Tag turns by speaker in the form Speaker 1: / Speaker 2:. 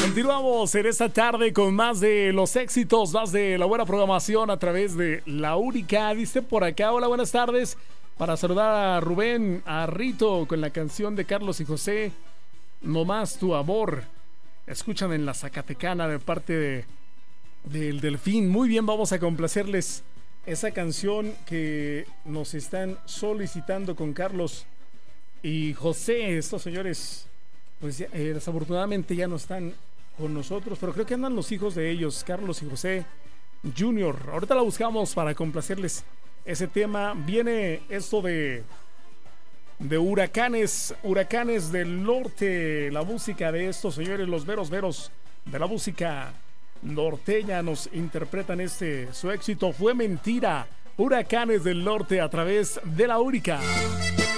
Speaker 1: Continuamos en esta tarde con más de los éxitos, más de la buena programación a través de La Única. Dice por acá, hola, buenas tardes. Para saludar a Rubén, a Rito con la canción de Carlos y José, No Más Tu Amor. Escuchan en la Zacatecana de parte del Delfín. Muy bien, vamos a complacerles esa canción que nos están solicitando con Carlos y José. Estos señores, pues desafortunadamente ya no están con nosotros, pero creo que andan los hijos de ellos, Carlos y José Junior. Ahorita la buscamos para complacerles ese tema. Viene esto de huracanes del norte, la música de estos señores, los veros de la música norteña, nos interpretan su éxito Fue Mentira, Huracanes del Norte a través de La Única.